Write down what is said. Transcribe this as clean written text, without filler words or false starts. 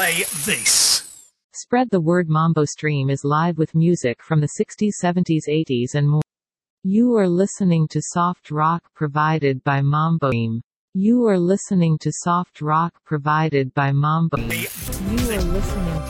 play this. Spread the word. Mambo Stream is live with music from the 60s, 70s, 80s and more. You are listening to soft rock provided by Mambo Stream. You are listening to soft rock provided by Mambo. You are listening